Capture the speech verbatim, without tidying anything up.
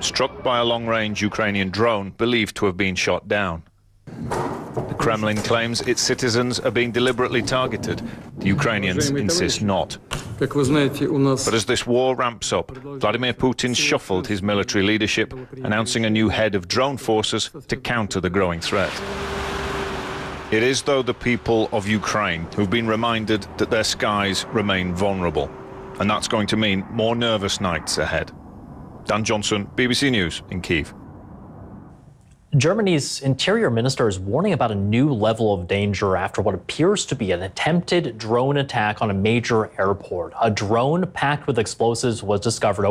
struck by a long-range Ukrainian drone believed to have been shot down. The Kremlin claims its citizens are being deliberately targeted. The Ukrainians insist not. But as this war ramps up, Vladimir Putin's shuffled his military leadership, announcing a new head of drone forces to counter the growing threat. It is, though, the people of Ukraine who've been reminded that their skies remain vulnerable. And that's going to mean more nervous nights ahead. Dan Johnson, B B C News in Kyiv. Germany's interior minister is warning about a new level of danger after what appears to be an attempted drone attack on a major airport. A drone packed with explosives was discovered